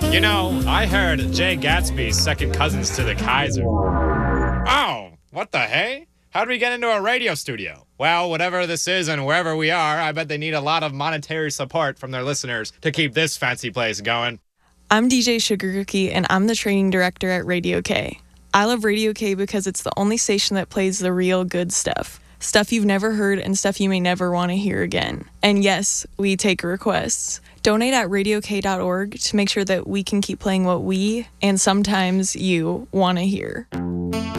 You know, I heard Jay Gatsby's second cousins to the Kaiser. Oh, what the hey? How did we get into a radio studio? Well, whatever this is and wherever we are, I bet they need a lot of monetary support from their listeners to keep this fancy place going. I'm DJ Sugar Cookie, and I'm the training director at Radio K. I love Radio K because it's the only station that plays the real good stuff. Stuff you've never heard and stuff you may never want to hear again. And yes, we take requests. Donate at radiok.org to make sure that we can keep playing what we, and sometimes you, want to hear.